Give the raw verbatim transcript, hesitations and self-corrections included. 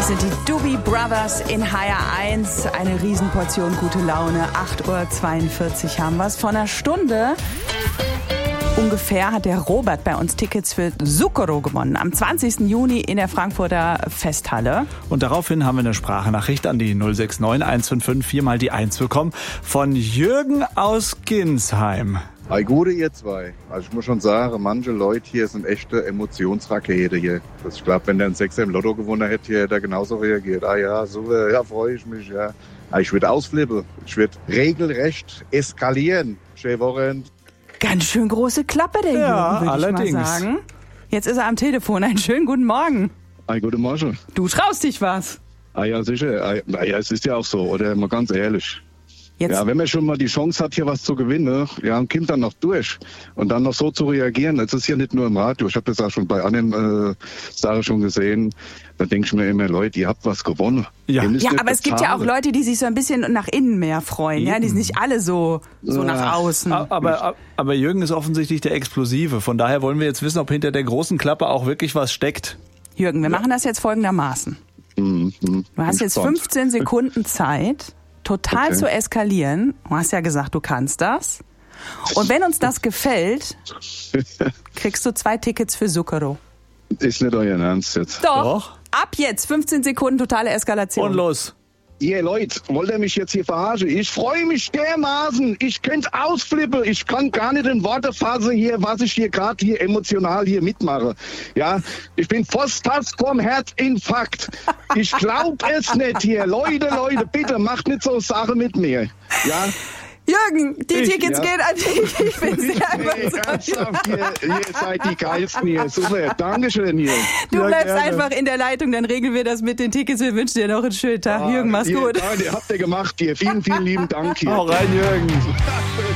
Das sind die Doobie Brothers in H R eins. Eine Riesenportion gute Laune. acht Uhr zweiundvierzig haben wir es. Vor einer Stunde ungefähr hat der Robert bei uns Tickets für Zucchero gewonnen. Am zwanzigsten Juni in der Frankfurter Festhalle. Und daraufhin haben wir eine Sprachnachricht an die null sechs neun eins fünf fünf vier mal die eins bekommen von Jürgen aus Ginsheim. Hi, gute ihr zwei. Also ich muss schon sagen, manche Leute hier sind echte Emotionsrakete hier. Das, ich glaube, wenn der einen Sechser im Lotto gewonnen hätte, hier hätte er genauso reagiert. Ah ja, super, ja, freue ich mich, ja. Aber ich würde ausflippen. Ich würde regelrecht eskalieren. Schöne Wochenende. Ganz schön große Klappe, der Ja, Jürgen, würde allerdings. ich mal sagen. Jetzt ist er am Telefon. Einen schönen guten Morgen. Hi, guten Morgen. Du traust dich was. Ah ja, sicher. Ah, ja, es ist ja auch so, oder? Mal ganz ehrlich. Jetzt Ja, wenn man schon mal die Chance hat, hier was zu gewinnen, ja, und kommt dann noch durch und dann noch so zu reagieren, das ist hier nicht nur im Radio, ich habe das auch schon bei anderen äh, Sachen schon gesehen, da denke ich mir immer, Leute, ihr habt was gewonnen. Ja. Ihr müsst Ja, nicht aber es gibt ja auch bezahlen. Leute, die sich so ein bisschen nach innen mehr freuen. Ja, die sind nicht alle so, so Ja. nach außen. Aber, aber Jürgen ist offensichtlich der Explosive. Von daher wollen wir jetzt wissen, ob hinter der großen Klappe auch wirklich was steckt. Jürgen, wir machen das jetzt folgendermaßen. Mhm, mhm. Du hast jetzt Gespannt. fünfzehn Sekunden Zeit, total Okay. zu eskalieren. Du hast ja gesagt, du kannst das. Und wenn uns das gefällt, kriegst du zwei Tickets für Zucchero. Ist nicht euer Ernst jetzt. Doch. Doch. Ab jetzt fünfzehn Sekunden totale Eskalation. Und los. Ihr Leute, wollt ihr mich jetzt hier verarschen? Ich freue mich dermaßen. Ich könnte ausflippen. Ich kann gar nicht in Worte fassen hier, was ich hier gerade hier emotional hier mitmache. Ja, ich bin fast fast vom Herzinfarkt. Ich glaub es nicht hier. Leute, Leute, bitte macht nicht so Sachen mit mir. Ja. Jürgen, die Ich, Tickets ja. gehen an dich. Ich bin sehr Hey, überzeugt. ernsthaft, ihr, ihr seid die Geilsten hier. Super. Dankeschön hier. Du Ja, bleibst gerne. einfach in der Leitung, dann regeln wir das mit den Tickets. Wir wünschen dir noch einen schönen Tag. Jürgen, mach's ihr, gut. Danke, habt ihr gemacht hier. Vielen, vielen lieben Dank hier. Hau rein, Jürgen.